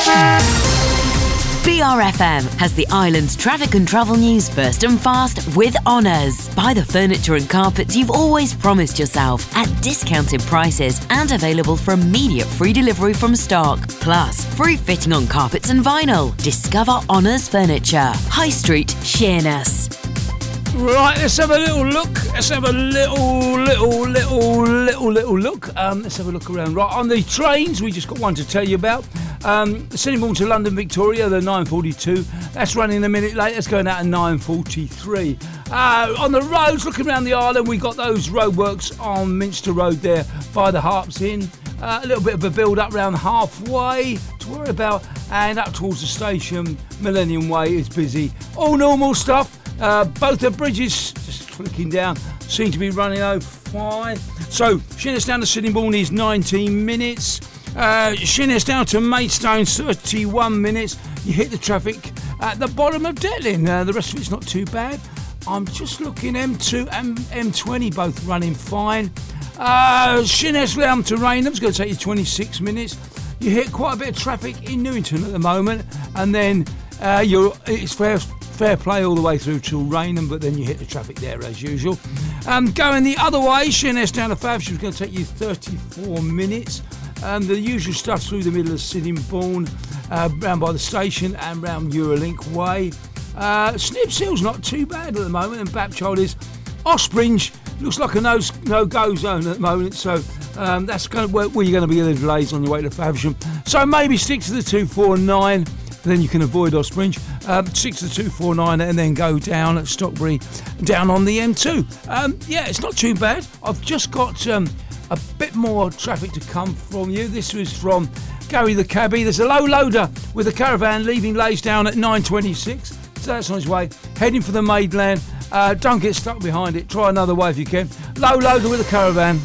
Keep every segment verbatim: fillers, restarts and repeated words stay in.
B R F M has the island's traffic and travel news first and fast with Honours. Buy the furniture and carpets you've always promised yourself at discounted prices and available for immediate free delivery from stock. Plus, free fitting on carpets and vinyl. Discover Honours Furniture. High Street, Sheerness. Right, let's have a little look. Let's have a little, little, little, little, little look. Um, let's have a look around. Right, on the trains, we just got one to tell you about. Um, Sittingbourne to London Victoria, the nine forty-two. That's running a minute late. That's going out at nine forty-three. Uh, on the roads, looking around the island, we got those roadworks on Minster Road there by the Harps Inn. Uh, a little bit of a build-up round halfway to worry about. And up towards the station, Millennium Way is busy. All normal stuff. Uh, both the bridges, just flicking down, seem to be running over fine. So, Sheerness down to Sittingbourne is nineteen minutes. Uh, Sheerness down to Maidstone, thirty-one minutes. You hit the traffic at the bottom of Detlin. Uh, the rest of it's not too bad. I'm just looking, M two and M twenty both running fine. Uh, Sheerness down to Raynham's going to take you twenty-six minutes. You hit quite a bit of traffic in Newington at the moment, and then uh, you're it's fair. Fair play all the way through till Raynham, but then you hit the traffic there as usual. Um, going the other way, Sheerness down to Faversham is going to take you thirty-four minutes. Um, the usual stuff through the middle of Sittingbourne, uh, round by the station and round Eurolink Way. Uh, Snibbs Hill's not too bad at the moment, and Bapchild is. Ospringe looks like a no, no-go zone at the moment, so um, that's kind of where, where you're going to be the delays on your way to Faversham. So maybe stick to the two four nine. Then you can avoid Ospringe. Um, six to two four nine, and then go down at Stockbury, down on the M two. Um, yeah, it's not too bad. I've just got um, a bit more traffic to come from you. This was from Gary the Cabbie. There's a low loader with a caravan leaving Laysdown at nine twenty-six. So that's on its way. Heading for the Maidland. Uh, don't get stuck behind it. Try another way if you can. Low loader with a caravan.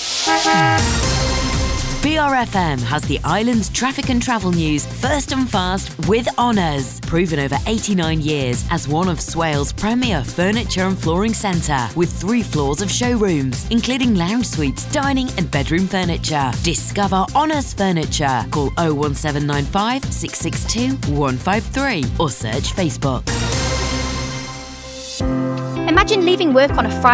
B R F M has the island's traffic and travel news first and fast with Honours. Proven over eighty-nine years as one of Swales' premier furniture and flooring centre, with three floors of showrooms, including lounge suites, dining and bedroom furniture. Discover Honours Furniture. Call oh one seven nine five, six six two, one five three or search Facebook. Imagine leaving work on a Friday